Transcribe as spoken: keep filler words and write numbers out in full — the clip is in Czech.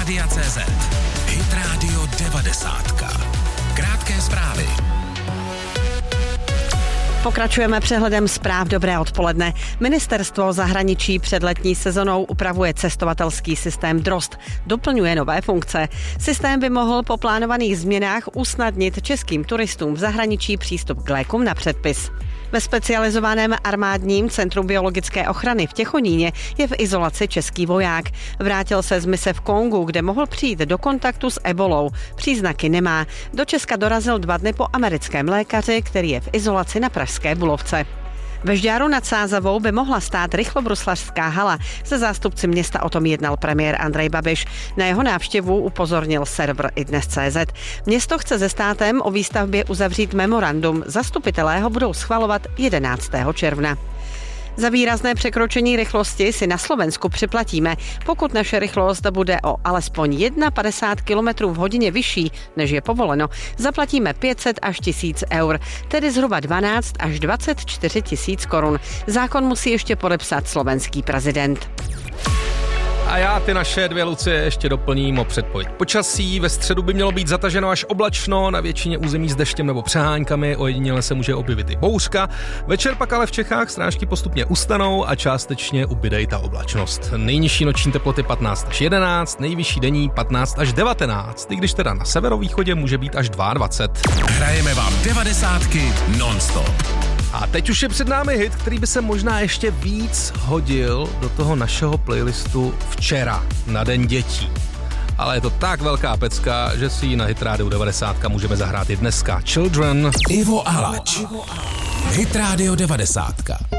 Rádia tečka cé zet. Hit Radio devadesát. Krátké zprávy. Pokračujeme přehledem zpráv. Dobré odpoledne. Ministerstvo zahraničí před letní sezonou upravuje cestovatelský systém Drozd. Doplňuje nové funkce. Systém by mohl po plánovaných změnách usnadnit českým turistům v zahraničí přístup k lékům na předpis. Ve specializovaném armádním centru biologické ochrany v Těchoníně je v izolaci český voják. Vrátil se z mise v Kongu, kde mohl přijít do kontaktu s ebolou. Příznaky nemá. Do Česka dorazil dva dny po americkém lékaři, který je v izolaci na pražské Bulovce. Ve Žďáru nad Sázavou by mohla stát rychlobruslařská hala. Se zástupci města o tom jednal premiér Andrej Babiš. Na jeho návštěvu upozornil server i dnes tečka cé zet. Město chce se státem o výstavbě uzavřít memorandum. Zastupitelé ho budou schvalovat jedenáctého června. Za výrazné překročení rychlosti si na Slovensku připlatíme. Pokud naše rychlost bude o alespoň padesát jedna kilometrů v hodině vyšší, než je povoleno, zaplatíme pět set až tisíc eur, tedy zhruba dvanáct až dvacet čtyři tisíc korun. Zákon musí ještě podepsat slovenský prezident. A já ty naše dvě Lucie ještě doplním o předpověď počasí. Ve středu by mělo být zataženo až oblačno, na většině území s deštěm nebo přeháňkami, ojediněle se může objevit i bouřka. Večer pak ale v Čechách srážky postupně ustanou a částečně ubyde i ta oblačnost. Nejnižší noční teploty patnáct až jedenáct, nejvyšší denní patnáct až devatenáct, i když teda na severovýchodě může být až dvacet dva. Hrajeme vám devadesátky non-stop. A teď už je před námi hit, který by se možná ještě víc hodil do toho našeho playlistu včera, na Den dětí. Ale je to tak velká pecka, že si ji na Hit Radio devadesát můžeme zahrát i dneska. Children. Ivo Alač. Hit Radio devadesát.